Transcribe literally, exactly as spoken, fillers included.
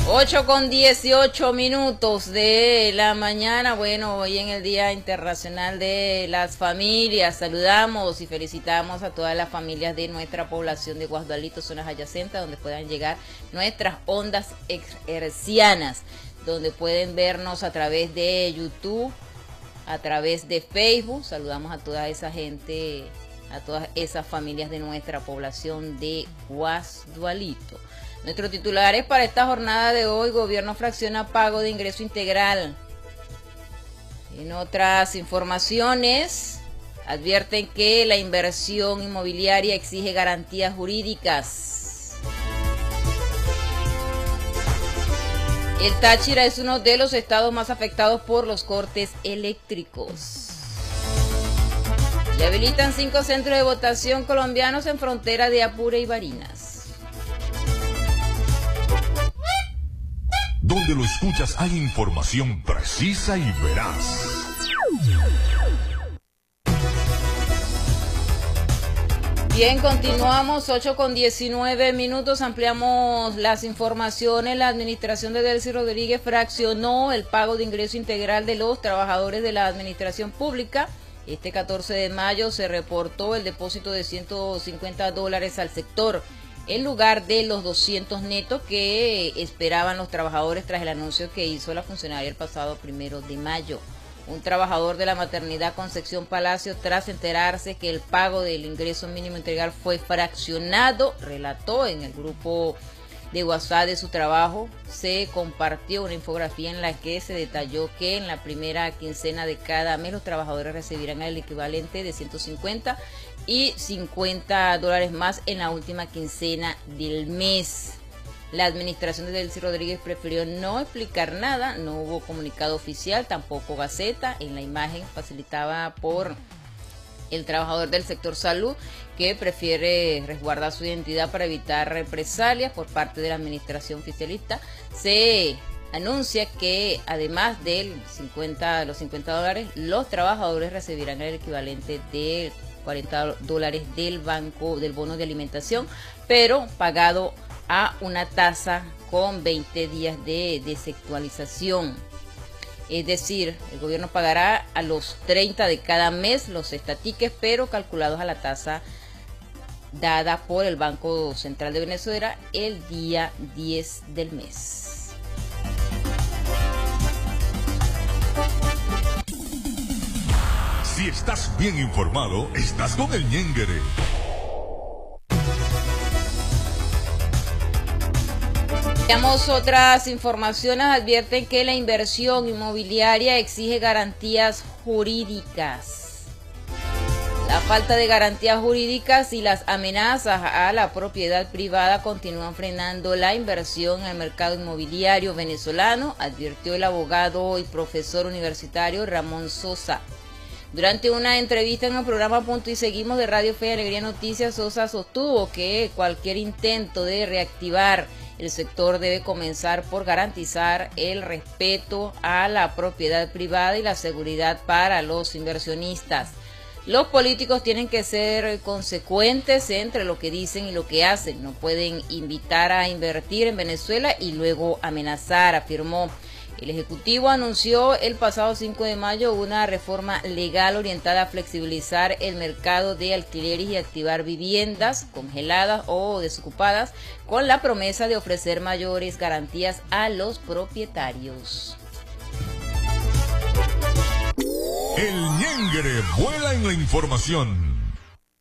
ocho con dieciocho minutos de la mañana. Bueno, hoy en el Día Internacional de las Familias, saludamos y felicitamos a todas las familias de nuestra población de Guasdualito, zonas adyacentes, donde puedan llegar nuestras ondas hercianas, donde pueden vernos a través de YouTube, a través de Facebook. Saludamos a toda esa gente, a todas esas familias de nuestra población de Guasdualito. Nuestros titulares para esta jornada de hoy: gobierno fracciona pago de ingreso integral. En otras informaciones, advierten que la inversión inmobiliaria exige garantías jurídicas. El Táchira es uno de los estados más afectados por los cortes eléctricos. Y habilitan cinco centros de votación colombianos en frontera de Apure y Barinas. Donde lo escuchas hay información precisa y veraz. Bien, continuamos, ocho con diecinueve minutos, ampliamos las informaciones. La administración de Delcy Rodríguez fraccionó el pago de ingreso integral de los trabajadores de la administración pública. Este catorce de mayo se reportó el depósito de ciento cincuenta dólares al sector, en lugar de los doscientos netos que esperaban los trabajadores tras el anuncio que hizo la funcionaria el pasado primero de mayo. Un trabajador de la maternidad Concepción Palacio, tras enterarse que el pago del ingreso mínimo integral fue fraccionado, relató en el grupo de WhatsApp de su trabajo. Se compartió una infografía en la que se detalló que en la primera quincena de cada mes los trabajadores recibirán el equivalente de ciento cincuenta y cincuenta dólares más en la última quincena del mes. La administración de Delcy Rodríguez prefirió no explicar nada, no hubo comunicado oficial, tampoco gaceta. En la imagen facilitada por el trabajador del sector salud, que prefiere resguardar su identidad para evitar represalias por parte de la administración oficialista, se anuncia que además de cincuenta, los cincuenta dólares, los trabajadores recibirán el equivalente de cuarenta dólares del banco, del bono de alimentación, pero pagado a una tasa con veinte días de desactualización. Es decir, el gobierno pagará a los treinta de cada mes los estatiques, pero calculados a la tasa dada por el Banco Central de Venezuela el día diez del mes. Si estás bien informado, estás con el Ñenguere. Veamos otras informaciones. Advierten que la inversión inmobiliaria exige garantías jurídicas. La falta de garantías jurídicas y las amenazas a la propiedad privada continúan frenando la inversión en el mercado inmobiliario venezolano, advirtió el abogado y profesor universitario Ramón Sosa. Durante una entrevista en el programa Punto y Seguimos de Radio Fe y Alegría Noticias, Sosa sostuvo que cualquier intento de reactivar el sector debe comenzar por garantizar el respeto a la propiedad privada y la seguridad para los inversionistas. Los políticos tienen que ser consecuentes entre lo que dicen y lo que hacen. No pueden invitar a invertir en Venezuela y luego amenazar, afirmó. El Ejecutivo anunció el pasado cinco de mayo una reforma legal orientada a flexibilizar el mercado de alquileres y activar viviendas congeladas o desocupadas, con la promesa de ofrecer mayores garantías a los propietarios. El Ñenguere vuela en la información.